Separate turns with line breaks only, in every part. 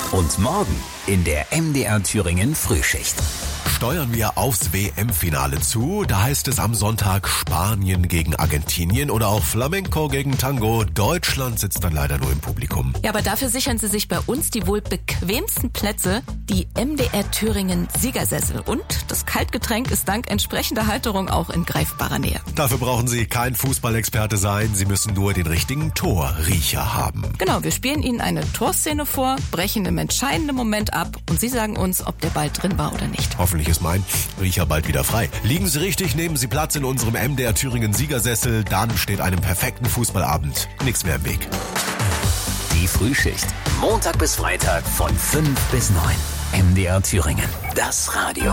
Und morgen in der MDR Thüringen Frühschicht.
Steuern wir aufs WM-Finale zu. Da heißt es am Sonntag Spanien gegen Argentinien oder auch Flamenco gegen Tango. Deutschland sitzt dann leider nur im Publikum.
Ja, aber dafür sichern Sie sich bei uns die wohl bequemsten Plätze, die MDR Thüringen Siegersessel. Und das Kaltgetränk ist dank entsprechender Halterung auch in greifbarer Nähe.
Dafür brauchen Sie kein Fußballexperte sein. Sie müssen nur den richtigen Torriecher haben.
Genau, wir spielen Ihnen eine Torszene vor, brechen im entscheidenden Moment ab und Sie sagen uns, ob der Ball drin war oder nicht.
Hoffentlich ist mein Riecher bald wieder frei. Liegen Sie richtig, nehmen Sie Platz in unserem MDR Thüringen Siegersessel. Dann steht einem perfekten Fußballabend nichts mehr im Weg.
Die Frühschicht. Montag bis Freitag von 5 bis 9. MDR Thüringen. Das Radio.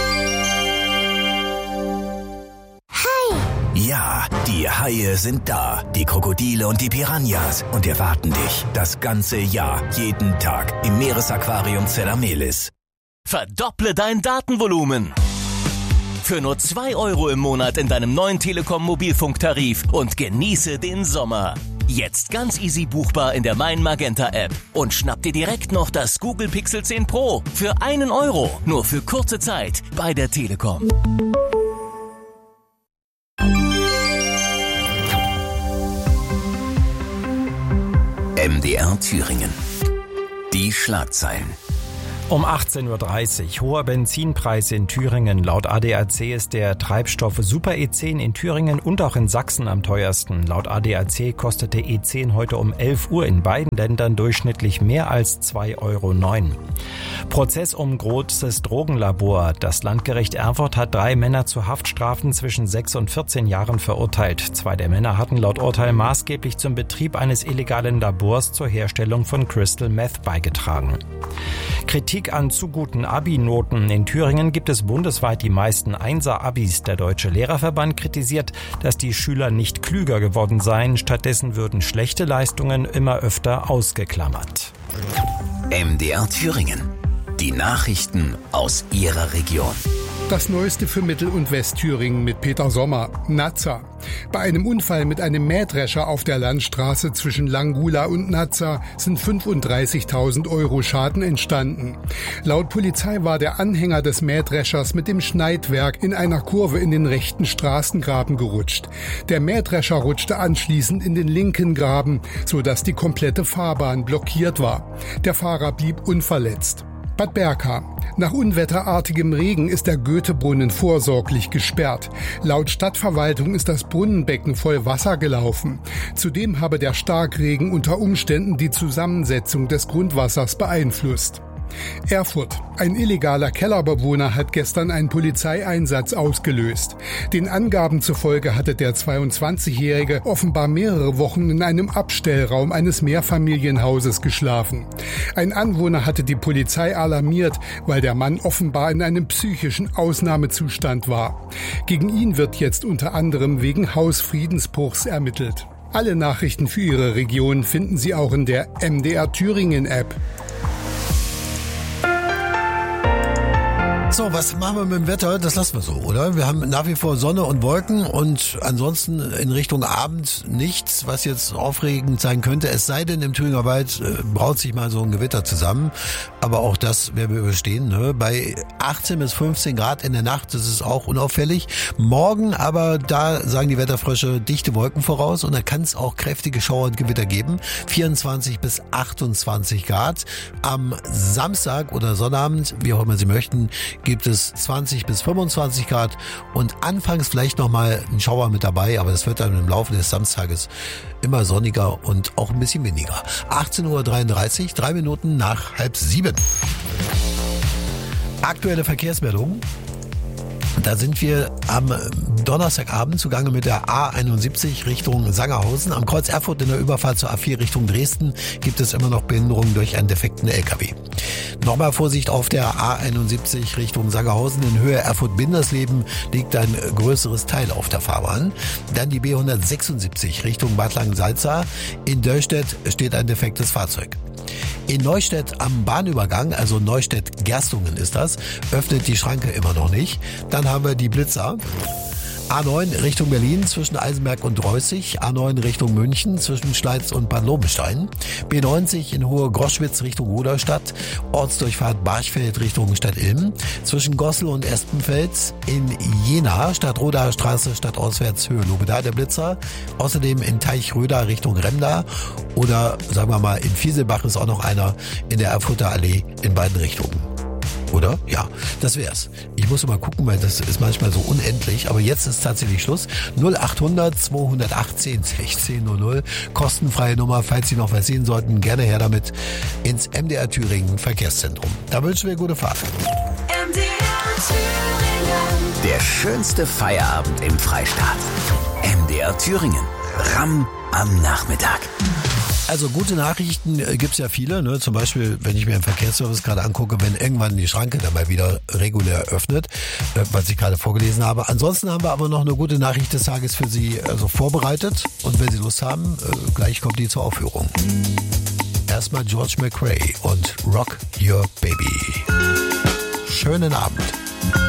Ja, die Haie sind da, die Krokodile und die Piranhas und erwarten dich das ganze Jahr, jeden Tag im Meeresaquarium Zelamelis.
Verdopple dein Datenvolumen. Für nur 2 € im Monat in deinem neuen Telekom Mobilfunktarif und genieße den Sommer. Jetzt ganz easy buchbar in der Mein Magenta App und schnapp dir direkt noch das Google Pixel 10 Pro für 1 €, nur für kurze Zeit bei der Telekom.
MDR Thüringen. Die Schlagzeilen.
Um 18.30 Uhr, hoher Benzinpreis in Thüringen. Laut ADAC ist der Treibstoff Super E10 in Thüringen und auch in Sachsen am teuersten. Laut ADAC kostete E10 heute um 11 Uhr in beiden Ländern durchschnittlich mehr als 2,09 €. Prozess um großes Drogenlabor. Das Landgericht Erfurt hat 3 Männer zu Haftstrafen zwischen 6 und 14 Jahren verurteilt. 2 der Männer hatten laut Urteil maßgeblich zum Betrieb eines illegalen Labors zur Herstellung von Crystal Meth beigetragen. Kritik an zu guten Abi-Noten. In Thüringen gibt es bundesweit die meisten 1er-Abis. Der Deutsche Lehrerverband kritisiert, dass die Schüler nicht klüger geworden seien. Stattdessen würden schlechte Leistungen immer öfter ausgeklammert.
MDR Thüringen. Die Nachrichten aus Ihrer Region.
Das Neueste für Mittel- und Westthüringen mit Peter Sommer. Nazza. Bei einem Unfall mit einem Mähdrescher auf der Landstraße zwischen Langula und Nazza sind 35.000 € Schaden entstanden. Laut Polizei war der Anhänger des Mähdreschers mit dem Schneidwerk in einer Kurve in den rechten Straßengraben gerutscht. Der Mähdrescher rutschte anschließend in den linken Graben, sodass die komplette Fahrbahn blockiert war. Der Fahrer blieb unverletzt. Bad Berka. Nach unwetterartigem Regen ist der Goethebrunnen vorsorglich gesperrt. Laut Stadtverwaltung ist das Brunnenbecken voll Wasser gelaufen. Zudem habe der Starkregen unter Umständen die Zusammensetzung des Grundwassers beeinflusst. Erfurt. Ein illegaler Kellerbewohner hat gestern einen Polizeieinsatz ausgelöst. Den Angaben zufolge hatte der 22-Jährige offenbar mehrere Wochen in einem Abstellraum eines Mehrfamilienhauses geschlafen. Ein Anwohner hatte die Polizei alarmiert, weil der Mann offenbar in einem psychischen Ausnahmezustand war. Gegen ihn wird jetzt unter anderem wegen Hausfriedensbruchs ermittelt. Alle Nachrichten für Ihre Region finden Sie auch in der MDR Thüringen App.
So, was machen wir mit dem Wetter? Das lassen wir so, oder? Wir haben nach wie vor Sonne und Wolken und ansonsten in Richtung Abend nichts, was jetzt aufregend sein könnte. Es sei denn, im Thüringer Wald braut sich mal so ein Gewitter zusammen. Aber auch das werden wir überstehen. Ne? Bei 18 bis 15 Grad in der Nacht, das ist auch unauffällig. Morgen aber, da sagen die Wetterfrösche, dichte Wolken voraus und da kann es auch kräftige Schauer und Gewitter geben. 24 bis 28 Grad. Am Samstag oder Sonnabend, wie auch immer Sie möchten, gibt es 20 bis 25 Grad und anfangs vielleicht nochmal ein Schauer mit dabei, aber das wird dann im Laufe des Samstages immer sonniger und auch ein bisschen weniger. 18.33 Uhr, 3 Minuten nach 6:30. Aktuelle Verkehrsmeldungen. Da sind wir am Donnerstagabend zugange mit der A71 Richtung Sangerhausen. Am Kreuz Erfurt in der Überfahrt zur A4 Richtung Dresden gibt es immer noch Behinderungen durch einen defekten LKW. Nochmal Vorsicht auf der A71 Richtung Sangerhausen. In Höhe Erfurt-Bindersleben liegt ein größeres Teil auf der Fahrbahn. Dann die B176 Richtung Bad Langensalza. In Döllstedt steht ein defektes Fahrzeug. In Neustädt am Bahnübergang, also Neustädt-Gerstungen ist das, öffnet die Schranke immer noch nicht. Dann haben wir die Blitzer. A9 Richtung Berlin zwischen Eisenberg und Reußig. A9 Richtung München zwischen Schleiz und Bad Lobenstein. B90 in Hohe Groschwitz Richtung Rudolstadt. Ortsdurchfahrt Barchfeld Richtung Stadt-Ilm. Zwischen Gossel und Espenfels. In Jena Stadtrodaer Straße stadtauswärts Höhe Lobeda der Blitzer. Außerdem in Teichröda Richtung Remda. Oder sagen wir mal in Fieselbach ist auch noch einer in der Erfurter Allee in beiden Richtungen. Oder? Ja, das wär's. Ich muss mal gucken, weil das ist manchmal so unendlich. Aber jetzt ist tatsächlich Schluss. 0800 218 1600. Kostenfreie Nummer, falls Sie noch was sehen sollten. Gerne her damit ins MDR Thüringen Verkehrszentrum. Da wünschen wir gute Fahrt.
MDR Thüringen. Der schönste Feierabend im Freistaat. MDR Thüringen. Ramm am Nachmittag.
Also gute Nachrichten gibt's ja viele, ne? Zum Beispiel, wenn ich mir im Verkehrsservice gerade angucke, wenn irgendwann die Schranke dann mal wieder regulär öffnet, was ich gerade vorgelesen habe. Ansonsten haben wir aber noch eine gute Nachricht des Tages für Sie vorbereitet. Und wenn Sie Lust haben, gleich kommt die zur Aufführung. Erstmal George McRae und Rock Your Baby. Schönen Abend.